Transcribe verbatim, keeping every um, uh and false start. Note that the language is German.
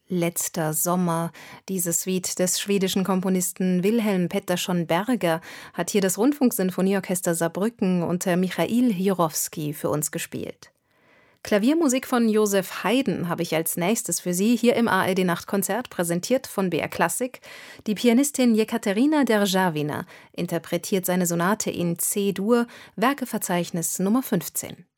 Letzter Sommer. Diese Suite des schwedischen Komponisten Wilhelm Pettersson Berger hat hier das Rundfunksinfonieorchester Saarbrücken unter Michail Jurowski für uns gespielt. Klaviermusik von Joseph Haydn habe ich als nächstes für Sie hier im A R D-Nachtkonzert, präsentiert von B R Klassik. Die Pianistin Jekaterina Derjawina interpretiert seine Sonate in C-Dur, Werkeverzeichnis Nummer fünfzehn.